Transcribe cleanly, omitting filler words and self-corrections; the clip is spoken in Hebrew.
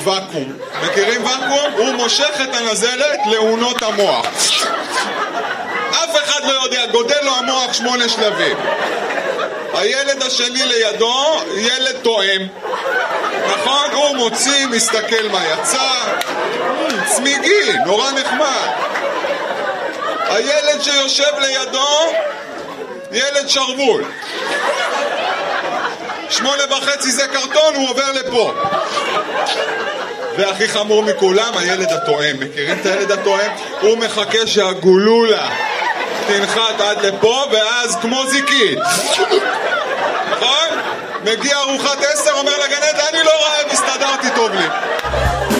ואקום. מכירים ואקום? הוא מושך את הנזלת לעונות המוח. אף אחד לא יודע, גודל לו המוח 8 שלבים. הילד השני לידו, ילד תואם. נכון? הוא מוציא, מסתכל מה יצא. צמיגי, נורא נחמד. הילד שיושב לידו, ילד שרבול. 8:30 זה קרטון, הוא עובר לפה. והכי חמור מכולם, הילד התואם. מכירים את הילד התואם? הוא מחכה שהגולולה תנחת עד לפה, ואז כמו זיקית. נכון? מגיע ארוחת 10, אומר לגננת, אני לא רעב, הסתדרתי טוב לי.